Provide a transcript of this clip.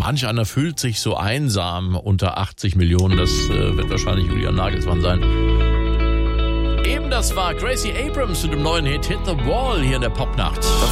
Manch einer fühlt sich so einsam unter 80 Millionen. Das wird wahrscheinlich Julian Nagelsmann sein. Eben das war Gracie Abrams mit dem neuen Hit Hit the Wall hier in der Popnacht.